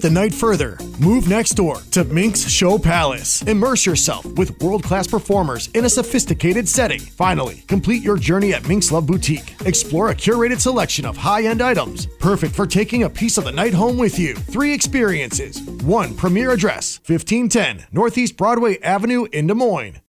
the night further. Move next door to Minx Show Palace. Immerse yourself with world-class performers in a sophisticated setting. Finally, complete your journey at Minx Love Boutique. Explore a curated selection of high-end items, perfect for taking a piece of the night home with you. 3 experiences, 1 premier address, 1510 Northeast Broadway Avenue in Des Moines.